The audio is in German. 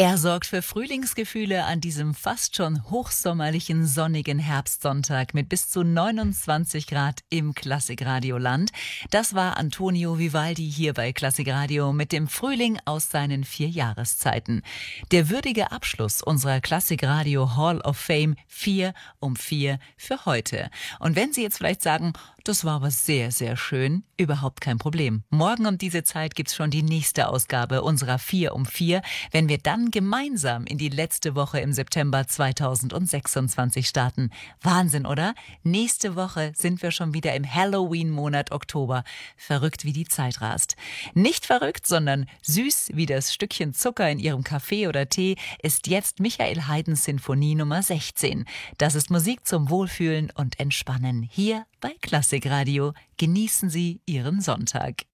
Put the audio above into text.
Er sorgt für Frühlingsgefühle an diesem fast schon hochsommerlichen, sonnigen Herbstsonntag mit bis zu 29 Grad im Klassikradioland. Das war Antonio Vivaldi hier bei Klassikradio mit dem Frühling aus seinen 4 Jahreszeiten. Der würdige Abschluss unserer Klassikradio Hall of Fame 4 um 4 für heute. Und wenn Sie jetzt vielleicht sagen, das war aber sehr, sehr schön, überhaupt kein Problem. Morgen um diese Zeit gibt's schon die nächste Ausgabe unserer 4 um 4, wenn wir dann gemeinsam in die letzte Woche im September 2026 starten. Wahnsinn, oder? Nächste Woche sind wir schon wieder im Halloween-Monat Oktober. Verrückt, wie die Zeit rast. Nicht verrückt, sondern süß wie das Stückchen Zucker in Ihrem Kaffee oder Tee ist jetzt Michael Haydns Sinfonie Nummer 16. Das ist Musik zum Wohlfühlen und Entspannen hier bei Klassikradio. Genießen Sie Ihren Sonntag.